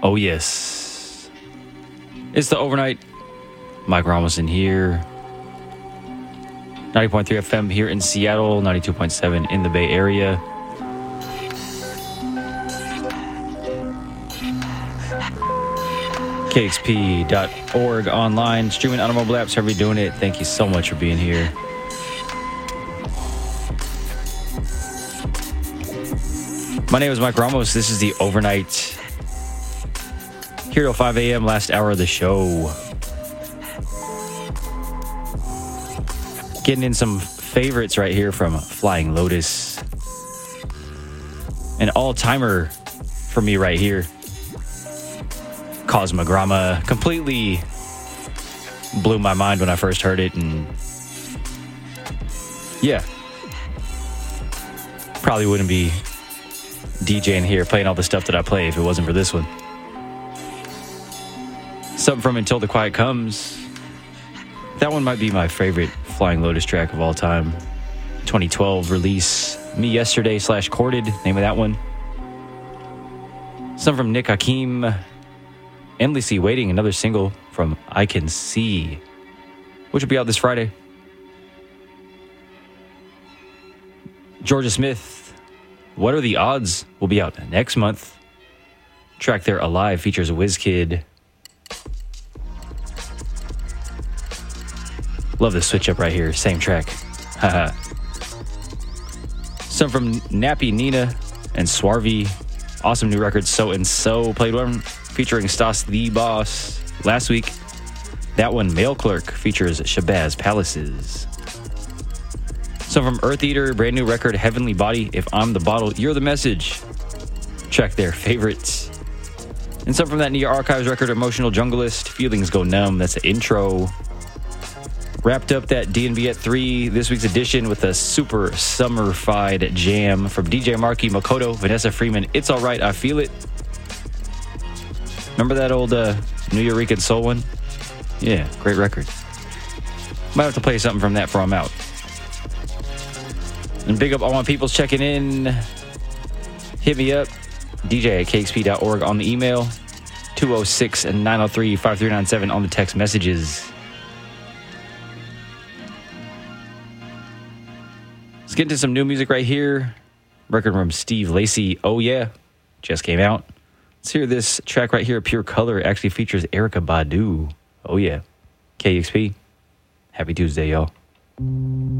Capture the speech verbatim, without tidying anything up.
Oh, yes. It's the overnight. Mike Ramos in here. ninety point three F M here in Seattle, ninety-two point seven in the Bay Area. K X P dot org online, streaming automobile apps, however you're doing it. Thank you so much for being here. My name is Mike Ramos. This is the overnight. Here till five a.m., last hour of the show. Getting in some favorites right here from Flying Lotus. An all-timer for me right here. Cosmogramma completely blew my mind when I first heard it, and yeah, probably wouldn't be DJing here playing all the stuff that I play if it wasn't for this one. Something from Until the Quiet Comes. That one might be my favorite Flying Lotus track of all time. twenty twelve release, Me Yesterday slash Corded, name of that one. Something from Nick Hakim, Endlessly Waiting, another single from I Can See, which will be out this Friday. Georgia Smith, What Are the Odds, will be out next month. Track there, Alive, features Wizkid. Love the switch up right here, same track. Haha. Some from Nappy Nina and Swarvy. Awesome new record, So and So. Played one featuring Stas the Boss last week. That one, Mail Clerk, features Shabazz Palaces. Some from Earth Eater, brand new record, Heavenly Body, If I'm the Bottle, You're the Message. Check their favorites. And some from that Nia Archives record, Emotional Junglist, Feelings Go Numb, that's the intro. Wrapped up that D and B at three, this week's edition, with a super summer-fied jam from D J Marky, Makoto, Vanessa Freeman, It's Alright, I Feel It. Remember that old uh, New Eureka Soul one? Yeah, great record. Might have to play something from that before I'm out. And big up all my peoples checking in. Hit me up, D J at K X P dot org on the email, two oh six, nine oh three, five three nine seven on the text messages. Let's get into some new music right here. Record from Steve Lacy, Oh Yeah, just came out. Let's hear this track right here, Pure Color. It actually features Erykah Badu. Oh yeah. K X P. Happy Tuesday, y'all.